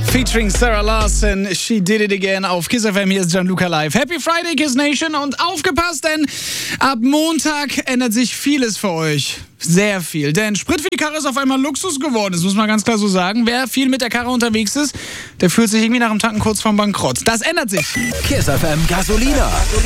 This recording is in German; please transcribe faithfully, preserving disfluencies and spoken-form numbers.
Featuring Sarah Larson, She Did It Again auf Kiss F M. Hier ist Gianluca Live. Happy Friday, Kiss Nation. Und aufgepasst, denn ab Montag ändert sich vieles für euch. Sehr viel. Denn Sprit für die Karre ist auf einmal Luxus geworden. Das muss man ganz klar so sagen. Wer viel mit der Karre unterwegs ist, der fühlt sich irgendwie nach dem Tanken kurz vorm Bankrott. Das ändert sich. Kiss F M Gasolina.